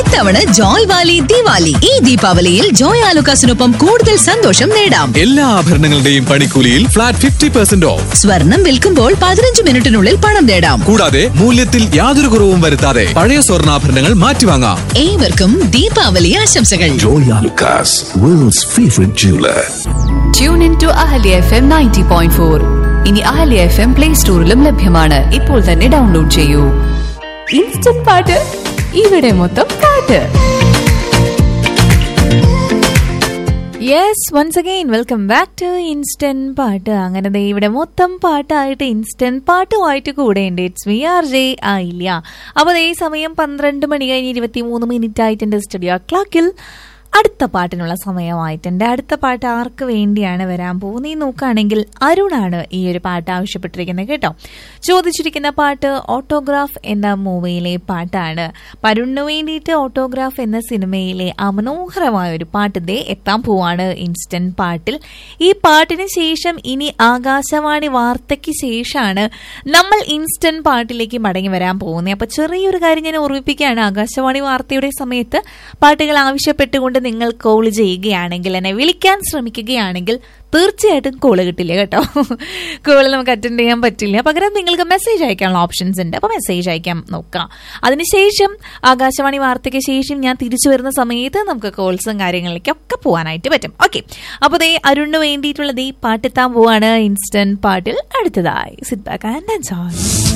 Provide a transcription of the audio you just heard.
ഇത്തവണ ജോയ് വാലി ദിവാലി. ഈ ദീപാവലിയിൽ ജോയ് ആലുക്കാസിനൊപ്പം കൂടുതൽ സന്തോഷം നേടാം. എല്ലാ ആഭരണങ്ങളുടെയും പണിക്കൂലിയിൽ ഫ്ലാറ്റ് 50% ഓഫ്. സ്വർണം വിൽക്കുമ്പോൾ 15 മിനിറ്റിനുള്ളിൽ പണം നേടാം. കൂടാതെ മൂല്യത്തിൽ യാതൊരു കുറവും വരുത്താതെ പഴയ സ്വർണ്ണാഭരണങ്ങൾ മാറ്റിവാങ്ങാം. ഏവർക്കും ദീപാവലി ആശംസകൾ. Joy Alucas, world's favorite jeweler. Tune into Ahalya FM 90.4. ഇനി Ahalya FM പ്ലേ സ്റ്റോറിലും ലഭ്യമാണ്. ഇപ്പോൾ തന്നെ ഡൗൺലോഡ് ചെയ്യൂ. ഇൻസ്റ്റന്റ് പാട്ട്, ഇവിടെ മൊത്തം പാട്ട്. Yes, once again welcome back to instant പാട്ട്. അങ്ങനെ ദേ ഇവിടെ മൊത്തം പാട്ടായിട്ട് ഇൻസ്റ്റന്റ് പാട്ടുമായിട്ട് കൂടെ ഉണ്ട്. ഇറ്റ്സ് മീ RJ ആയില്ല. അപ്പോൾ ഈ സമയം 12 മണി കഴിഞ്ഞ് 23 മിനിറ്റ് ആയിട്ടുണ്ട്. സ്റ്റുഡിയോ ക്ലോക്കിൽ അടുത്ത പാട്ടിനുള്ള സമയമായിട്ടുണ്ട്. അടുത്ത പാട്ട് ആർക്ക് വേണ്ടിയാണ് വരാൻ പോകുന്നത് നോക്കുകയാണെങ്കിൽ അരുണാണ് ഈ ഒരു പാട്ട് ആവശ്യപ്പെട്ടിരിക്കുന്നത് കേട്ടോ. ചോദിച്ചിരിക്കുന്ന പാട്ട് ഓട്ടോഗ്രാഫ് എന്ന മൂവിയിലെ പാട്ടാണ്. അരുണിന് വേണ്ടിയിട്ട് ഓട്ടോഗ്രാഫ് എന്ന സിനിമയിലെ ആ മനോഹരമായ ഒരു പാട്ട് ദേ എത്താൻ പോവാണ് ഇൻസ്റ്റന്റ് പാട്ടിൽ. ഈ പാട്ടിന് ശേഷം ഇനി ആകാശവാണി വാർത്തയ്ക്ക് ശേഷമാണ് നമ്മൾ ഇൻസ്റ്റന്റ് പാട്ടിലേക്ക് മടങ്ങി വരാൻ പോകുന്നത്. അപ്പൊ ചെറിയൊരു കാര്യം ഞാൻ ഓർമ്മിപ്പിക്കുകയാണ്. ആകാശവാണി വാർത്തയുടെ സമയത്ത് പാട്ടുകൾ ആവശ്യപ്പെട്ടുകൊണ്ട് നിങ്ങൾ കോൾ ചെയ്യുകയാണെങ്കിൽ, എന്നെ വിളിക്കാൻ ശ്രമിക്കുകയാണെങ്കിൽ തീർച്ചയായിട്ടും കോള് കിട്ടില്ല കേട്ടോ. കോള് നമുക്ക് അറ്റൻഡ് ചെയ്യാൻ പറ്റില്ല. പകരം നിങ്ങൾക്ക് മെസ്സേജ് അയക്കാനുള്ള ഓപ്ഷൻസ് ഉണ്ട്. അപ്പോൾ മെസ്സേജ് അയക്കാൻ നോക്കാം. അതിനുശേഷം ആകാശവാണി വാർത്തയ്ക്ക് ശേഷം ഞാൻ തിരിച്ചു വരുന്ന സമയത്ത് നമുക്ക് കോൾസും കാര്യങ്ങളിലേക്കൊക്കെ പോകാനായിട്ട് പറ്റും. ഓക്കെ, അപ്പോൾ ദേ അരുണിന് വേണ്ടിയിട്ടുള്ളത് ഈ പാട്ടെത്താൻ പോവാണ് ഇൻസ്റ്റന്റ് പാട്ടിൽ. അടുത്തതായി സിറ്റ് ബാക്ക് ആൻഡ് എൻജോയ്.